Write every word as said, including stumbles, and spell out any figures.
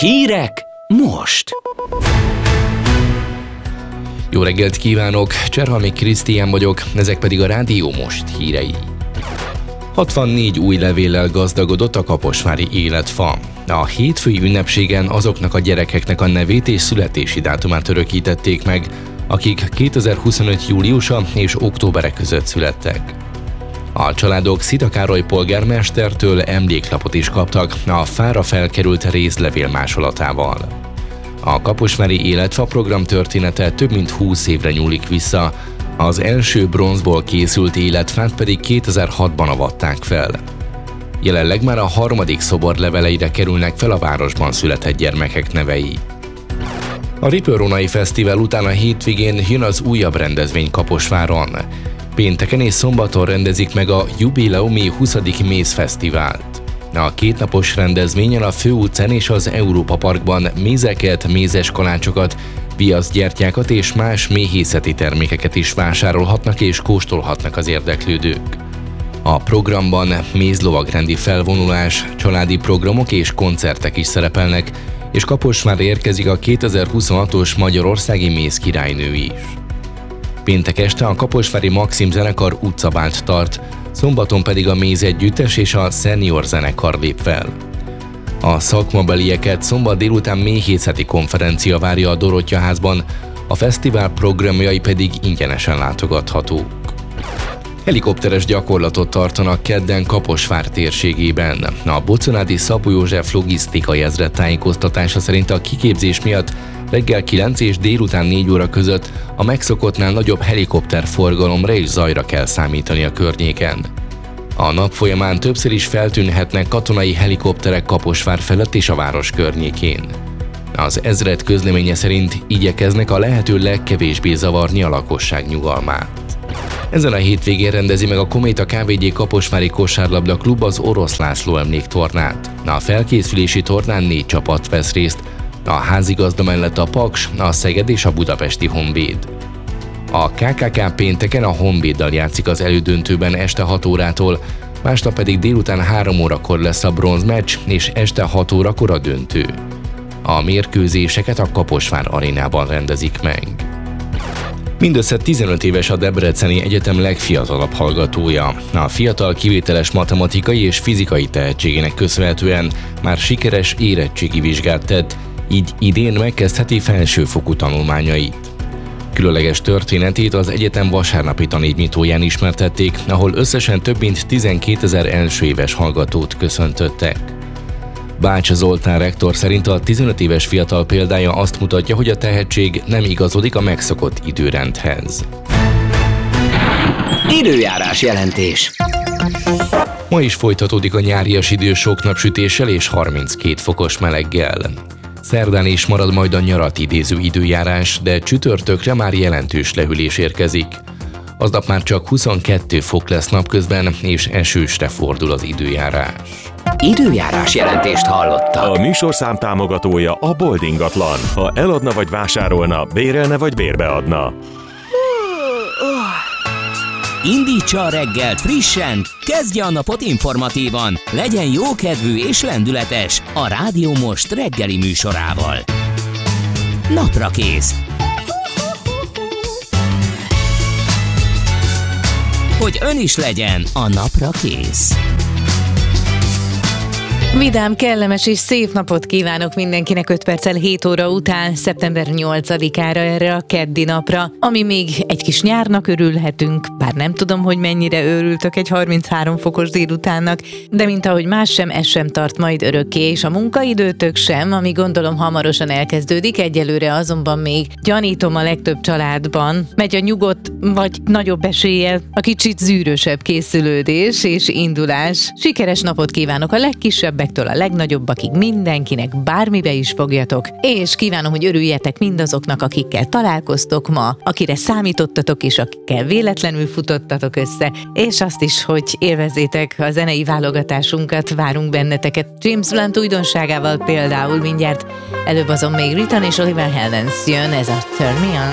Hírek most! Jó reggelt kívánok, Cserhalmi Krisztián vagyok, ezek pedig a Rádió Most hírei. hatvannégy új levéllel gazdagodott a kaposvári életfa. A hétfői ünnepségen azoknak a gyerekeknek a nevét és születési dátumát örökítették meg, akik kétezer-huszonöt júliusa és októbere között születtek. A családok Szita Károly polgármestertől emléklapot is kaptak a fára felkerült rézlevél másolatával. A kaposvári életfa program története több mint húsz évre nyúlik vissza, az első bronzból készült életfát pedig kétezer-hatban avatták fel. Jelenleg már a harmadik szobor leveleire kerülnek fel a városban született gyermekek nevei. A Ripőronai Fesztivál után a hétvégén jön az újabb rendezvény Kaposváron. Pénteken és szombaton rendezik meg a jubileumi huszadik mézfesztivált. A kétnapos rendezvényen a Főutcán és az Európa Parkban mézeket, mézes kalácsokat, viaszgyertyákat és más méhészeti termékeket is vásárolhatnak és kóstolhatnak az érdeklődők. A programban mézlovagrendi felvonulás, családi programok és koncertek is szerepelnek, és Kaposvárra érkezik a kétezer-huszonhatos Magyarországi Mézkirálynő is. Péntek este a kaposvári Maxim zenekar utcabált tart, szombaton pedig a Méz együttes és a Senior zenekar lép fel. A szakmabelieket szombat délután méhészeti konferencia várja a Dorottya-házban, a fesztivál programjai pedig ingyenesen látogathatók. Helikopteres gyakorlatot tartanak kedden Kaposvár térségében. A Boconádi Szabó József logisztikai ezred tájékoztatása szerint a kiképzés miatt reggel kilenc és délután négy óra között a megszokottnál nagyobb helikopterforgalomra és zajra kell számítani a környéken. A nap folyamán többször is feltűnhetnek katonai helikopterek Kaposvár felett és a város környékén. Az ezred közleménye szerint igyekeznek a lehető legkevésbé zavarni a lakosság nyugalmát. Ezen a hétvégén rendezi meg a Kométa ká vé gé Kaposvári Kosárlabda Klub az Orosz László emléktornát. A felkészülési tornán négy csapat vesz részt, a házigazda mellett a Paks, a Szeged és a Budapesti Honvéd. A ká ká ká pénteken a Honvéddal játszik az elődöntőben este hat órától, másnap pedig délután három órakor lesz a bronzmeccs és este hat órakor a döntő. A mérkőzéseket a Kaposvár arénában rendezik meg. Mindössze tizenöt éves a Debreceni Egyetem legfiatalabb hallgatója. A fiatal kivételes matematikai és fizikai tehetségének köszönhetően már sikeres érettségi vizsgát tett, így idén megkezdheti felsőfokú tanulmányait. Különleges történetét az egyetem vasárnapi tanévnyitóján ismertették, ahol összesen több mint tizenkétezer első éves hallgatót köszöntöttek. Bács Zoltán rektor szerint a tizenöt éves fiatal példája azt mutatja, hogy a tehetség nem igazodik a megszokott időrendhez. Időjárás jelentés. Ma is folytatódik a nyárias idő sok napsütéssel és harminckét fokos meleggel. Szerdán is marad majd a nyarat idéző időjárás, de csütörtökre már jelentős lehűlés érkezik. Aznap már csak huszonkettő fok lesz napközben, és esősre fordul az időjárás. Időjárás jelentést hallottak. A műsorszám támogatója a Bold ingatlan. Ha eladna vagy vásárolna, bérelne vagy bérbeadna. Indítsa a reggelt frissen, kezdje a napot informatívan, legyen jókedvű és lendületes a Rádió Most reggeli műsorával. Naprakész. Hogy ön is legyen a napra kész. Vidám, kellemes és szép napot kívánok mindenkinek öt perccel hét óra után, szeptember nyolcadikára, erre a keddi napra, ami még egy kis nyárnak örülhetünk, bár nem tudom, hogy mennyire örültök egy harminchárom fokos délutánnak, de mint ahogy más sem, ez sem tart majd örökké, és a munkaidőtök sem, ami gondolom hamarosan elkezdődik, egyelőre azonban még gyanítom a legtöbb családban megy a nyugodt vagy nagyobb eséllyel a kicsit zűrösebb készülődés és indulás. Sikeres napot kívánok a legkisebb a legnagyobbakig, mindenkinek, bármibe is fogjatok, és kívánom, hogy örüljetek mindazoknak, akikkel találkoztok ma, akire számítottatok és akikkel véletlenül futottatok össze, és azt is, hogy élvezzétek a zenei válogatásunkat, várunk benneteket James Blunt újdonságával például mindjárt, előbb azon még Riton és Oliver Heldens jön, ez a Turn Me On.